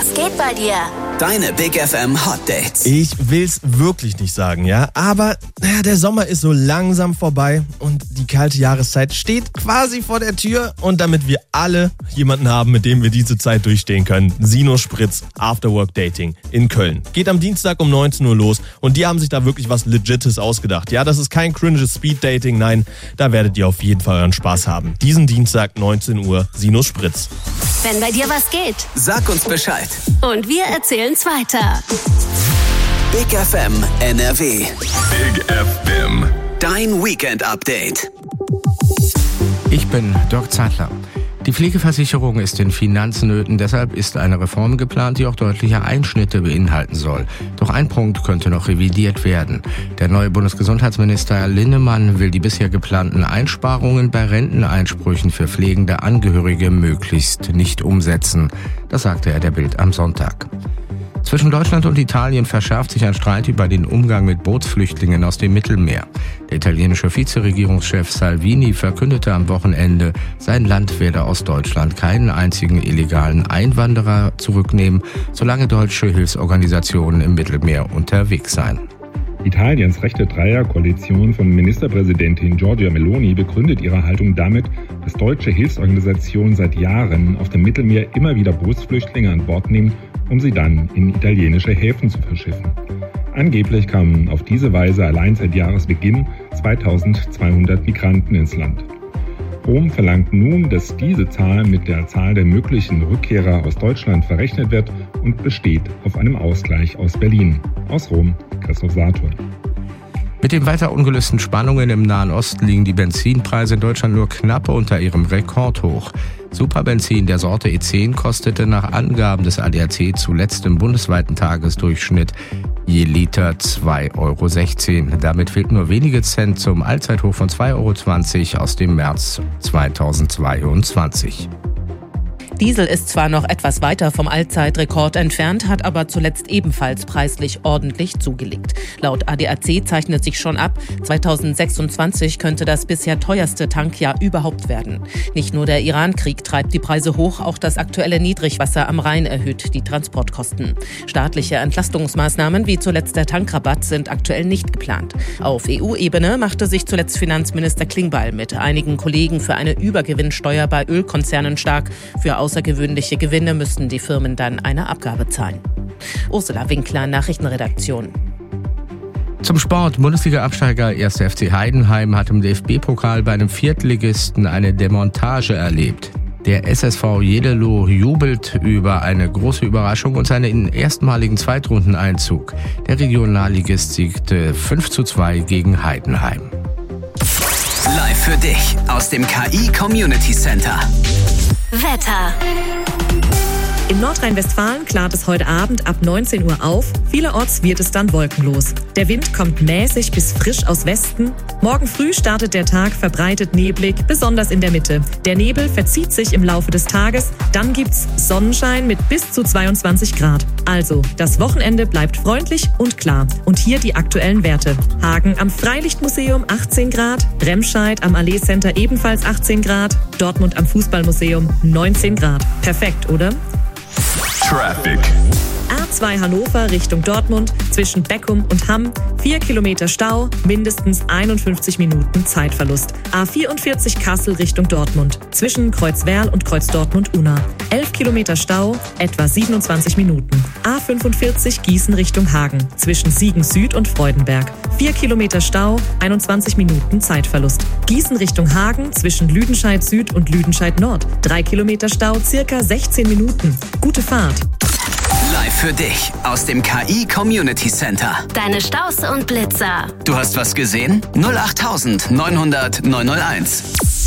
Was geht bei dir? Deine Big FM Hot Dates. Ich will's wirklich nicht sagen, ja, aber der Sommer ist so langsam vorbei und die kalte Jahreszeit steht quasi vor der Tür. Und damit wir alle jemanden haben, mit dem wir diese Zeit durchstehen können, Sino Spritz Afterwork Dating in Köln. Geht am Dienstag um 19 Uhr los und die haben sich da wirklich was Legites ausgedacht. Ja, das ist kein cringes Speed Dating, nein, da werdet ihr auf jeden Fall euren Spaß haben. Diesen Dienstag 19 Uhr, Sino Spritz. Wenn bei dir was geht, Sag uns Bescheid. und wir erzählen's weiter. Big FM NRW. Big FM. Dein Weekend Update. Ich bin Dirk Zeitler. Die Pflegeversicherung ist in Finanznöten, deshalb ist eine Reform geplant, die auch deutliche Einschnitte beinhalten soll. Doch ein Punkt könnte noch revidiert werden. Der neue Bundesgesundheitsminister Linnemann will die bisher geplanten Einsparungen bei Renteneinsprüchen für pflegende Angehörige möglichst nicht umsetzen. Das sagte er der Bild am Sonntag. Zwischen Deutschland und Italien verschärft sich ein Streit über den Umgang mit Bootsflüchtlingen aus dem Mittelmeer. Der italienische Vizeregierungschef Salvini verkündete am Wochenende, sein Land werde aus Deutschland keinen einzigen illegalen Einwanderer zurücknehmen, solange deutsche Hilfsorganisationen im Mittelmeer unterwegs seien. Italiens rechte Dreierkoalition von Ministerpräsidentin Giorgia Meloni begründet ihre Haltung damit, dass deutsche Hilfsorganisationen seit Jahren auf dem Mittelmeer immer wieder Bootsflüchtlinge an Bord nehmen, um sie dann in italienische Häfen zu verschiffen. Angeblich kamen auf diese Weise allein seit Jahresbeginn 2200 Migranten ins Land. Rom verlangt nun, dass diese Zahl mit der Zahl der möglichen Rückkehrer aus Deutschland verrechnet wird und besteht auf einem Ausgleich aus Berlin. Aus Rom, Christoph Saturn. Mit den weiter ungelösten Spannungen im Nahen Osten liegen die Benzinpreise in Deutschland nur knapp unter ihrem Rekordhoch. Superbenzin der Sorte E10 kostete nach Angaben des ADAC zuletzt im bundesweiten Tagesdurchschnitt je Liter 2,16 €. Damit fehlt nur wenige Cent zum Allzeithoch von 2,20 € aus dem März 2022. Diesel ist zwar noch etwas weiter vom Allzeitrekord entfernt, hat aber zuletzt ebenfalls preislich ordentlich zugelegt. Laut ADAC zeichnet sich schon ab, 2026 könnte das bisher teuerste Tankjahr überhaupt werden. Nicht nur der Iran-Krieg treibt die Preise hoch, auch das aktuelle Niedrigwasser am Rhein erhöht die Transportkosten. Staatliche Entlastungsmaßnahmen wie zuletzt der Tankrabatt sind aktuell nicht geplant. Auf EU-Ebene machte sich zuletzt Finanzminister Klingbeil mit einigen Kollegen für eine Übergewinnsteuer bei Ölkonzernen stark. Für außergewöhnliche Gewinne müssten die Firmen dann eine Abgabe zahlen. Ursula Winkler, Nachrichtenredaktion. Zum Sport. Bundesliga-Absteiger 1. FC Heidenheim hat im DFB-Pokal bei einem Viertligisten eine Demontage erlebt. Der SSV Jeddelo jubelt über eine große Überraschung und seinen erstmaligen Zweitrundeneinzug. Der Regionalligist siegte 5:2 gegen Heidenheim. Live für dich aus dem KI Community Center. Wetter. In Nordrhein-Westfalen klart es heute Abend ab 19 Uhr auf. Vielerorts wird es dann wolkenlos. Der Wind kommt mäßig bis frisch aus Westen. Morgen früh startet der Tag verbreitet neblig, besonders in der Mitte. Der Nebel verzieht sich im Laufe des Tages. Dann gibt's Sonnenschein mit bis zu 22 Grad. Also, das Wochenende bleibt freundlich und klar. Und hier die aktuellen Werte. Hagen am Freilichtmuseum 18 Grad, Remscheid am Allee Center ebenfalls 18 Grad, Dortmund am Fußballmuseum 19 Grad. Perfekt, oder? Traffic. A2 Hannover Richtung Dortmund zwischen Beckum und Hamm. 4 Kilometer Stau, mindestens 51 Minuten Zeitverlust. A44 Kassel Richtung Dortmund zwischen Kreuzwerl und Kreuzdortmund-Unna. 11 Kilometer Stau, etwa 27 Minuten. A45 Gießen Richtung Hagen zwischen Siegen Süd und Freudenberg. 4 Kilometer Stau, 21 Minuten Zeitverlust. Gießen Richtung Hagen zwischen Lüdenscheid Süd und Lüdenscheid Nord. 3 Kilometer Stau, circa 16 Minuten. Gute Fahrt. Live für dich aus dem KI Community Center. Deine Staus und Blitzer. Du hast was gesehen? 08900 901.